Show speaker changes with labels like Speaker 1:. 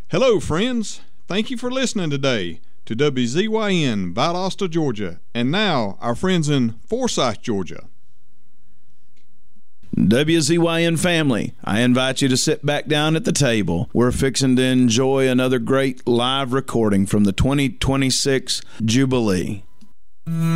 Speaker 1: Hello, friends. Thank you for listening today to WZYN Valdosta, Georgia, and now our friends in Forsyth, Georgia.
Speaker 2: WZYN family, I invite you to sit back down at the table. We're fixing to enjoy another great live recording from the 2026 Jubilee.